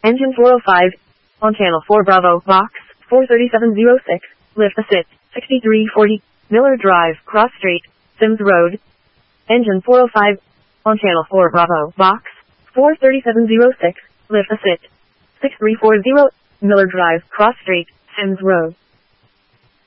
Engine 405. On channel 4 Bravo, box 43706, lift assist, 6340, Miller Drive, Cross Street, Sims Road. Engine 405. On channel 4 Bravo, box 43706, lift assist, 6340, Miller Drive, Cross Street, Sims Road.